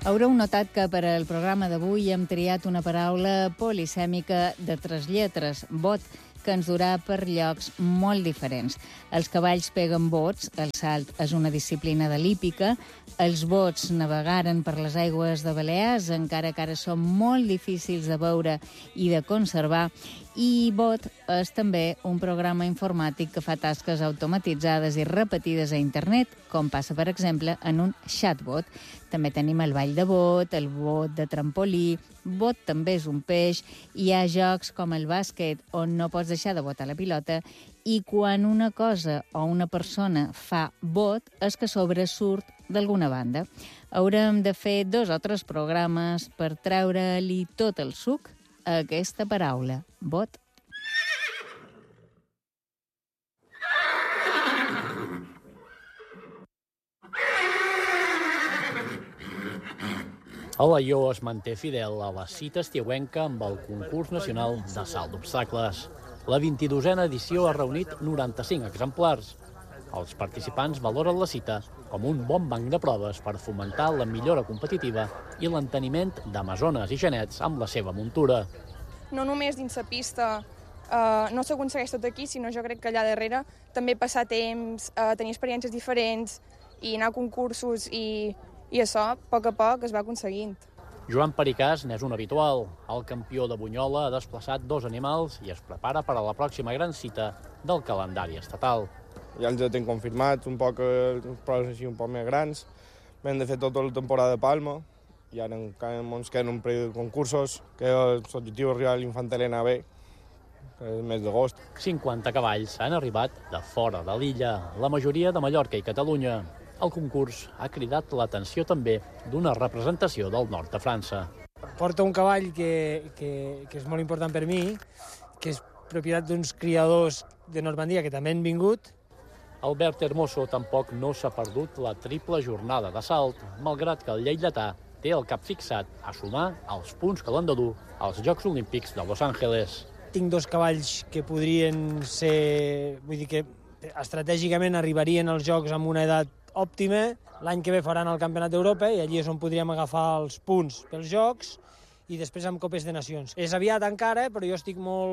Haureu notat que per al programa d'avui hem triat una paraula polisèmica de 3 lletres, bot, que ens durà per llocs molt diferents. Els cavalls peguen bots, el salt és una disciplina de l'hípica, els bots navegaren per les aigües de Balears, encara que ara són molt difícils de veure i de conservar, i bot és també un programa informàtic que fa tasques automatitzades i repetides a internet, com passa, per exemple, en un chatbot. També tenim el ball de bot, el bot de trampolí, bot també és un peix, hi ha jocs com el bàsquet on no pots deixar de botar la pilota, i quan una cosa o una persona fa bot és que sobresurt d'alguna banda. Haurem de fer 2 o 3 programes per treure-li tot el suc a aquesta paraula, bot. Alaior es manté fidel a la cita estiuenca amb el concurs nacional de salt d'obstacles. La 22a edició ha reunit 95 exemplars. Els participants valoren la cita com un bon banc de proves per fomentar la millora competitiva i l'enteniment d'amazones i genets amb la seva muntura. No només dins la pista no s'aconsegueix tot aquí, sinó jo crec que allà darrere també passar temps, tenir experiències diferents i anar a concursos i això, a poc es va aconseguint. Joan Pericàs n'és un habitual. El campió de Bunyola ha desplaçat 2 animals i es prepara per a la pròxima gran cita del calendari estatal. Ja ens hem confirmat un poc proves així un poc més grans. Hem de fer tota la temporada de Palma i ara encara ens queden un període de concursos, que l'objectiu és arribar a l'Infantelena B, que és el mes d'agost. 50 cavalls han arribat de fora de l'illa, la majoria de Mallorca i Catalunya. El concurs ha cridat l'atenció també d'una representació del nord de França. Porta un cavall que és molt important per mi, que és propietat d'uns criadors de Normandia que també han vingut. Albert Hermoso tampoc no s'ha perdut la triple jornada de salt, malgrat que el lleidatà té el cap fixat a sumar els punts que l'han de dur als Jocs Olímpics de Los Angeles. Tinc 2 cavalls que podrien ser... Vull dir que estratègicament arribarien als Jocs amb una edat òptima. L'any que ve faran el Campionat d'Europa i allí és on podríem agafar els punts pels Jocs i després amb Copes de Nacions. És aviat encara, però jo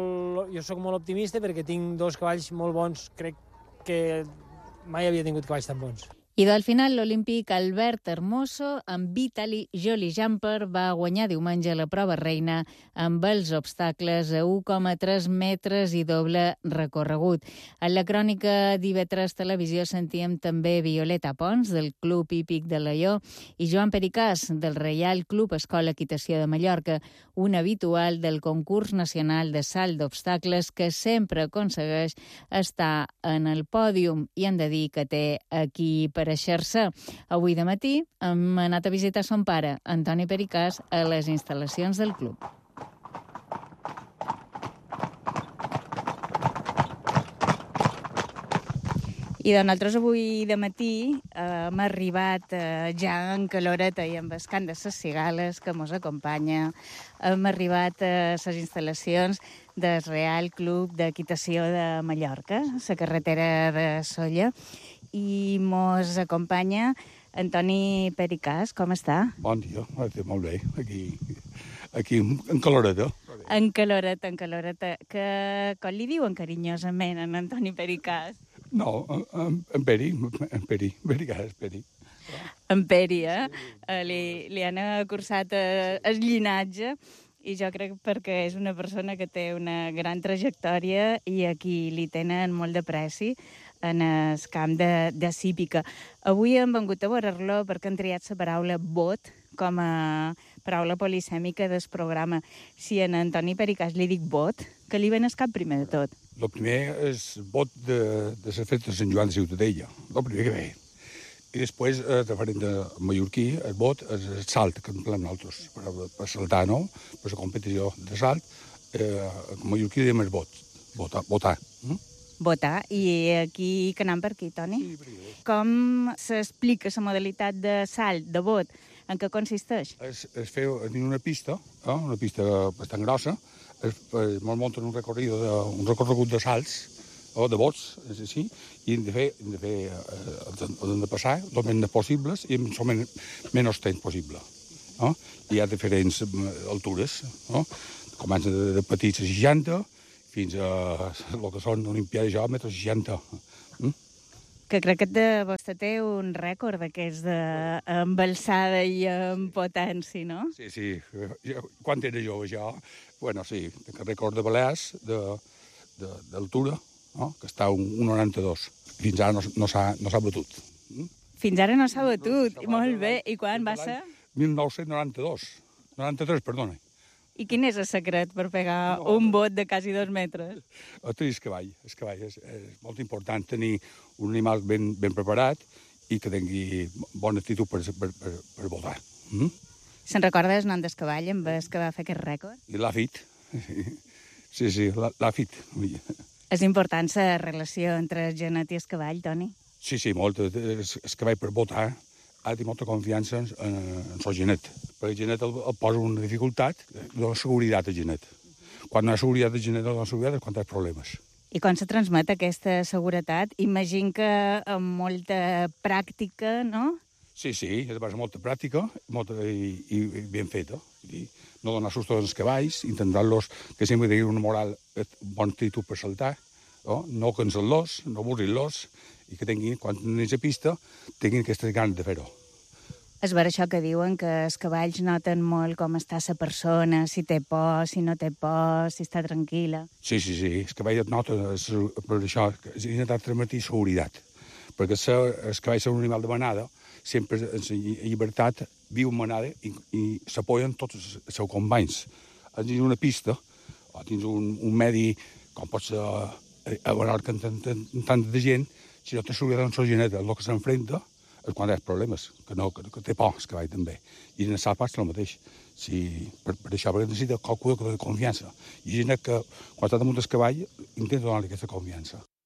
soc molt optimista perquè tinc 2 cavalls molt bons. Crec que mai havia tingut cavalls tan bons. I del final, l'olímpic Albert Hermoso amb Vitaly Jolly Jumper va guanyar diumenge la prova reina amb els obstacles a 1,3 metres i doble recorregut. En la crònica d'IV3 Televisió sentíem també Violeta Pons, del Club Hípic de Alaior, i Joan Pericàs, del Reial Club Escola Equitació de Mallorca, un habitual del concurs nacional de salt d'obstacles que sempre aconsegueix estar en el pòdium, i hem de dir que té aquí per aparèixer-se. Avui de matí hem anat a visitar son pare, Antoni Pericàs, a les instal·lacions del club. I de nosaltres avui de matí hem arribat ja en caloreta i amb el cant de les cigales que mos acompanya. Hem arribat a les instal·lacions del Real Club d'Equitació de Mallorca, la carretera de Sóller, i mos acompanya Antoni Pericàs. Com està? Bon dia, molt bé, aquí en caloreta. En caloreta, que com li diuen carinyosament en Antoni Pericàs? No, en Peri, Pericàs, Peri. En Peri, li han cursat el llinatge, i jo crec perquè és una persona que té una gran trajectòria i aquí li tenen molt de preci en el camp de cípica. Avui hem vengut a veure-lo perquè han triat la paraula bot com a paraula polisèmica del programa. Si en Antoni Pericàs li dic bot, que li ven el cap primer de tot? El primer és bot de les festes de Sant Joan de Ciutadella, el primer que ve. I després, referent de mallorquí, el bot és el salt, que empleem nosaltres, per saltar, no? Per la competició de salt, en mallorquí diem el bot, botar. Votar. I aquí, que anem per aquí, Toni? Sí, com s'explica la modalitat de salt, de bot? En què consisteix? Es fer una pista bastant grossa, es munten un recorregut de salts, de bots, és així, i hem de passar el menys possibles i amb el menys temps possible. no? Hi ha diferents altures, no? Comença de petits a 60 fins a el que són Olimpiades jo, metres 60. Que crec que vostè té un rècord d'aquests amb alçada i amb potència, no? Sí, sí. Quan era jove, jo, bueno, sí, el rècord de Balears, d'altura, no? Que està a 1,92. Fins ara no s'ha batut. Fins ara no s'ha batut. Molt bé. I quan va ser? 1992. 93, perdona. I quin és el secret per pegar un bot de quasi 2 metres? Tenir el cavall. El cavall és molt important tenir un animal ben preparat i que tingui bona actitud per votar. Se'n recorda el nom del cavall amb el que va fer aquest rècord? I l'ha fet. Sí, l'ha fet. És important la relació entre el genet i el cavall, Toni? Sí, molt. El cavall per votar ha de tenir molta confiança en el genet, perquè el genet el posa una dificultat, dona seguretat al genet. Quan no hi ha seguretat al genet, no dona seguretat és quan hi ha problemes. I com se transmet aquesta seguretat? Imagino que amb molta pràctica, no? Sí, és a base de molta pràctica i ben feta. No donar sustos als cavalls, intentar-los que sempre tinguin una moral, bona actitud per saltar, no cansar-los, no avorrir-los, i que tinguin, quan anés a pista, tinguin aquestes ganes de fer-ho. És per això que diuen que els cavalls noten molt com està la persona, si té por, si no té por, si està tranquil·la. Sí, el cavall et nota, per això, és intentar transmetre seguretat, perquè el cavall és un animal de manada, sempre en llibertat, viu en manada i s'apoyen tots els seus companys. Dins una pista, o dins un medi, com pot ser a veure que tant de gent, si no té seguretat en la geneta, el que s'enfrenta és quan hi ha problemes, que té por el cavall també. I en el salt passa el mateix. Per això, perquè necessita qualcú de confiança. I gent que, quan està damunt del cavall, intenta donar-li aquesta confiança.